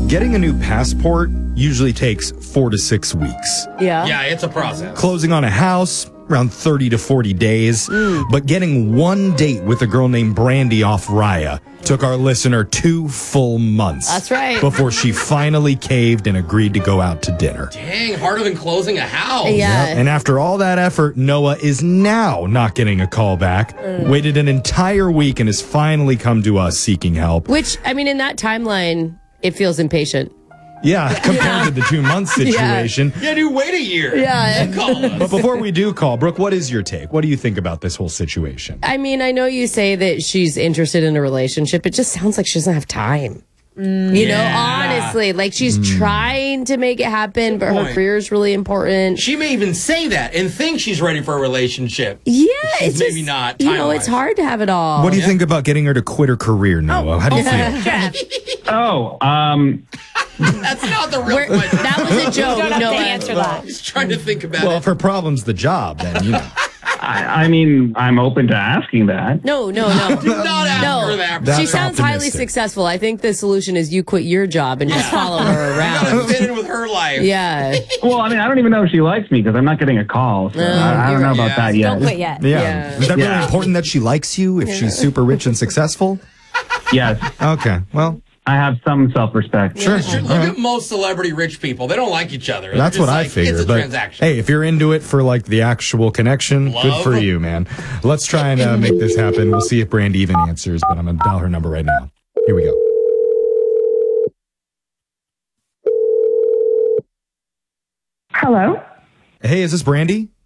Getting a new passport usually takes 4 to 6 weeks. Yeah. Yeah, it's a process. Closing on a house, around 30 to 40 days. But getting one date with a girl named Brandy off Raya took our listener 2 full months. That's right. Before she finally caved and agreed to go out to dinner. Dang, harder than closing a house. Yeah. And after all that effort, Noah is now not getting a call back. Waited an entire week and has finally come to us seeking help. Which, I mean, in that timeline, it feels impatient. Yeah, compared to the 2-month situation. Yeah, dude, wait a year. Yeah. Call us. But before we do call, Brooke, what is your take? What do you think about this whole situation? I mean, I know you say that she's interested in a relationship. It just sounds like she doesn't have time. You know, honestly, like she's trying to make it happen, but her point. career is really important. She may even say that and think she's ready for a relationship. Yeah, She's it's maybe just, not, you know, it's time-wise. hard to have it all. What do you think about getting her to quit her career, Noah? How do you feel? That's not the real We're- question. that was a joke. Don't have No, to answer that. He's trying to think about Well, it. if her problem's the job, then, you know. I mean, I'm open to asking that. No. Do not ask No. her that. That's She sounds highly optimistic. successful. I think the solution is you quit your job and just follow her You gotta around. fit in with her life. Yeah. Well, I mean, I don't even know if she likes me because I'm not getting a call. So I don't know about Yeah. that yet. Don't quit yet. Yeah. Yeah. Is that really Yeah. important that she likes you if she's super rich and successful? Yes, Okay. Well, I have some self-respect. sure. Look at most celebrity rich people. They don't like each other. That's They're what just I like, figure. It's a But transaction. hey, if you're into it for like the actual connection, good Love. for you, man. Let's try and make this happen. We'll see if Brandy even answers, but I'm going to dial her number right now. Here we go. Hello. Hey, is this Brandy?